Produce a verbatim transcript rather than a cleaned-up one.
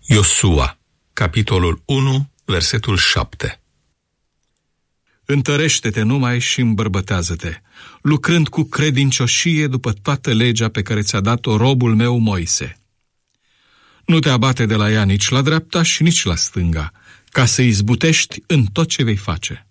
Iosua, capitolul unu, versetul șapte. Întărește-te numai și îmbărbătează-te, lucrând cu credincioșie după toată legea pe care ți-a dat-o robul meu Moise. Nu te abate de la ea nici la dreapta și nici la stânga, ca să izbutești în tot ce vei face.